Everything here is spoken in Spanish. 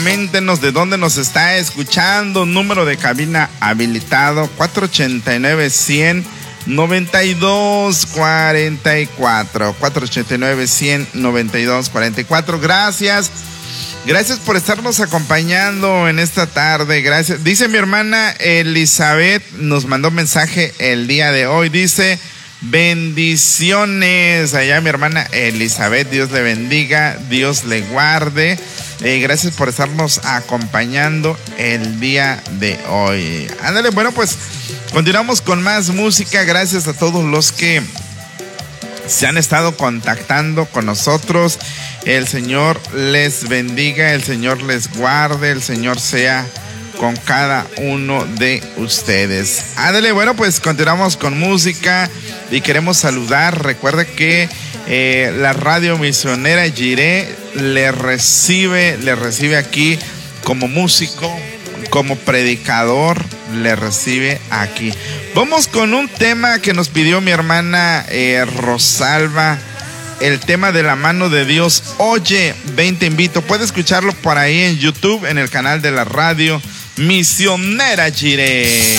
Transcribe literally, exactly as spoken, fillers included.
Coméntenos de dónde nos está escuchando. Número de cabina habilitado cuatro ochenta y nueve, cien, noventa y dos cuarenta y cuatro. cuatro ochenta y nueve, cien, noventa y dos cuarenta y cuatro. Gracias. Gracias por estarnos acompañando en esta tarde. Gracias. Dice mi hermana Elizabeth, nos mandó un mensaje el día de hoy. Dice: bendiciones. Allá mi hermana Elizabeth, Dios le bendiga, Dios le guarde. Eh, gracias por estarnos acompañando el día de hoy. Ándale, bueno, pues continuamos con más música. Gracias a todos los que se han estado contactando con nosotros. El Señor les bendiga, el Señor les guarde, el Señor sea con cada uno de ustedes. Ándale, bueno, pues continuamos con música y queremos saludar. Recuerde que eh, la radio misionera Jireh le recibe, le recibe aquí como músico, como predicador, le recibe aquí. Vamos con un tema que nos pidió mi hermana eh, Rosalba. El tema de la mano de Dios. Oye, ven, te invito. Puedes escucharlo por ahí en YouTube, en el canal de la radio Misionera Jireh.